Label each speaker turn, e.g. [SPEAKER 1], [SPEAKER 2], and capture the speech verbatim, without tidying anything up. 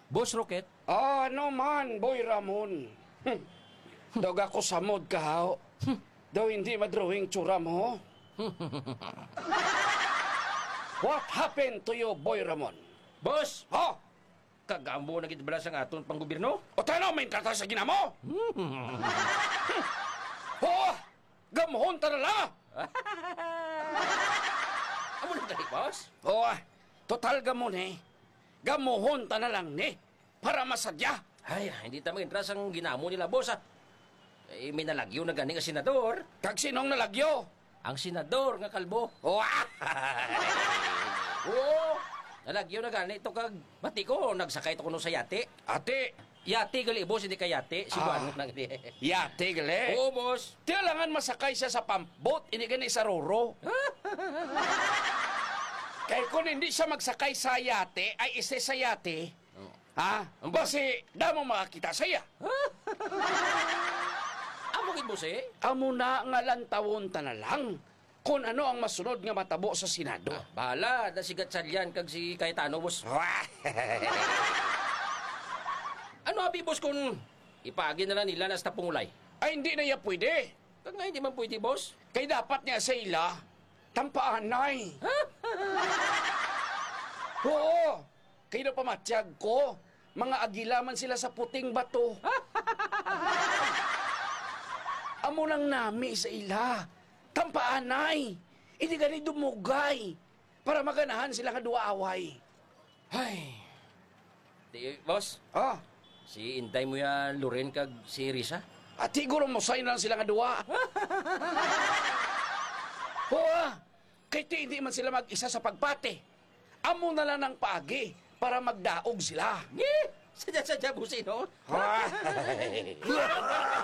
[SPEAKER 1] Boss Rocket?
[SPEAKER 2] Ah, ano man, Boy Ramon. Hm. Dog ako samod ka, ho. Daw hindi madrawing tsura mo. What happened to you, Boy Ramon?
[SPEAKER 1] Boss!
[SPEAKER 2] Ha?
[SPEAKER 1] Kagambo na gitbala sa aton panggobyerno?
[SPEAKER 2] O tayo may kata sa ginamo? Ho! Gamuhon ta na lang!
[SPEAKER 1] Amo na gali, boss?
[SPEAKER 2] O, total gamon eh. Gamuhon ta na lang ni. Para masadya.
[SPEAKER 1] Ay, hindi ta mag-intras ang ginamo nila, boss, ah. Eh, may nalagyo na gani nga senador.
[SPEAKER 2] Kag sinong nalagyo?
[SPEAKER 1] Ang senador nga kalbo.
[SPEAKER 2] O,
[SPEAKER 1] Oo! Nalagyo na gani ito kag bati ko, nagsakay ito kuno sa yate.
[SPEAKER 2] ate,
[SPEAKER 1] Yate gali, boss, hindi ka yate. Si
[SPEAKER 2] Ah.
[SPEAKER 1] Juan nang di.
[SPEAKER 2] yate gali.
[SPEAKER 1] Oo, boss.
[SPEAKER 2] Kailangan masakay siya sa pump boat, ini gani sa roro. Kaya kung hindi siya magsakay sa yate, ay isa sa yate, ha? Basi, damo makakita saya.
[SPEAKER 1] Amo gid, boss, eh?
[SPEAKER 2] Amo na nga lantawon ta na lang kung ano ang masunod nga matabo sa Senado.
[SPEAKER 1] Bahala, na si Gatchalian kag si Cayetano, boss. Ano abi, boss, kung ipagi na lang nila na sa pungulay?
[SPEAKER 2] Ay, hindi na yan pwede.
[SPEAKER 1] Kag nga hindi man pwede, boss.
[SPEAKER 2] Kay dapat niya sa ila, tampaanay. Oo, kay na pamatyag ko, mga agilaman sila sa puting bato. Amo nang nami sa ila, tampaanay. Hindi gani dumugay, para maganahan sila nga duaway.
[SPEAKER 1] Ay. Di, boss,
[SPEAKER 2] Ah,
[SPEAKER 1] si Inday mo yan, Loren kag si Risa.
[SPEAKER 2] at siguro mo sign lang sila nga duwa. Oo, kay ti hindi man sila mag-isa sa pagpate. Amo na lang ng pagi para magdaog sila.
[SPEAKER 1] Sadya-sadya, boss, eh, no?
[SPEAKER 2] Ah.